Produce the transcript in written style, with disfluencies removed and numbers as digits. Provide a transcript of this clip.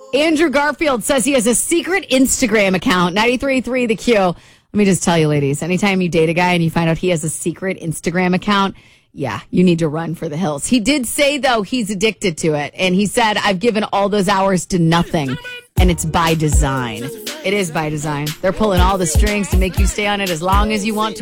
Andrew Garfield says he has a secret Instagram account. 93.3 The Q. Let me just tell you, ladies, anytime you date a guy and you find out he has a secret Instagram account, yeah, you need to run for the hills. He did say, though, he's addicted to it. And he said, I've given all those hours to nothing. And it's by design. It is by design. They're pulling all the strings to make you stay on it as long as you want to.